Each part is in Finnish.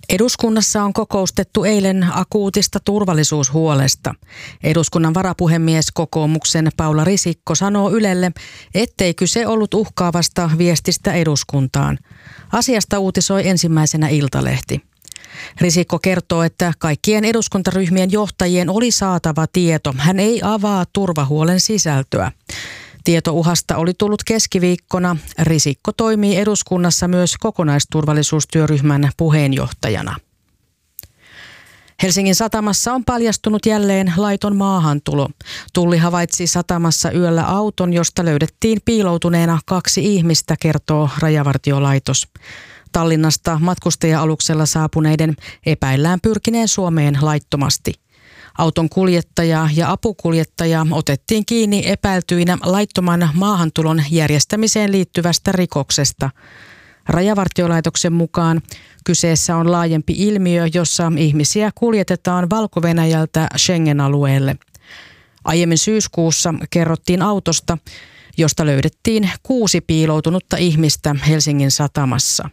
Eduskunnassa on kokoustettu eilen akuutista turvallisuushuolesta. Eduskunnan varapuhemies kokoomuksen Paula Risikko sanoo Ylelle, ettei kyse ollut uhkaavasta viestistä eduskuntaan. Asiasta uutisoi ensimmäisenä Iltalehti. Risikko kertoo, että kaikkien eduskuntaryhmien johtajien oli saatava tieto. Hän ei avaa turvahuolen sisältöä. Tietouhasta oli tullut keskiviikkona. Risikko toimii eduskunnassa myös kokonaisturvallisuustyöryhmän puheenjohtajana. Helsingin satamassa on paljastunut jälleen laiton maahantulo. Tulli havaitsi satamassa yöllä auton, josta löydettiin piiloutuneena 2 ihmistä, kertoo Rajavartiolaitos. Tallinnasta matkustaja-aluksella saapuneiden epäillään pyrkineen Suomeen laittomasti. Auton kuljettaja ja apukuljettaja otettiin kiinni epäiltyinä laittoman maahantulon järjestämiseen liittyvästä rikoksesta. Rajavartiolaitoksen mukaan kyseessä on laajempi ilmiö, jossa ihmisiä kuljetetaan Valko-Venäjältä Schengen-alueelle. Aiemmin syyskuussa kerrottiin autosta, josta löydettiin 6 piiloutunutta ihmistä Helsingin satamassa.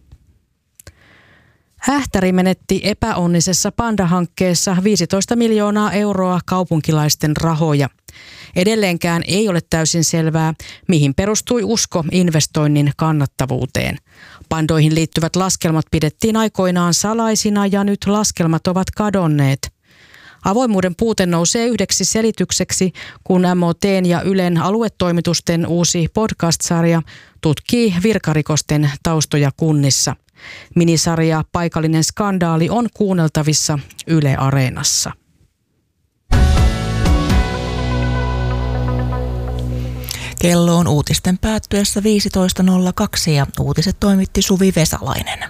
Ähtäri menetti epäonnisessa Panda-hankkeessa 15 miljoonaa euroa kaupunkilaisten rahoja. Edelleenkään ei ole täysin selvää, mihin perustui usko investoinnin kannattavuuteen. Pandoihin liittyvät laskelmat pidettiin aikoinaan salaisina ja nyt laskelmat ovat kadonneet. Avoimuuden puute nousee yhdeksi selitykseksi, kun MOT:n ja Ylen aluetoimitusten uusi podcast-sarja tutkii virkarikosten taustoja kunnissa. Minisarja Paikallinen skandaali on kuunneltavissa Yle Areenassa. Kello on uutisten päättyessä 15.02 ja uutiset toimitti Suvi Vesalainen.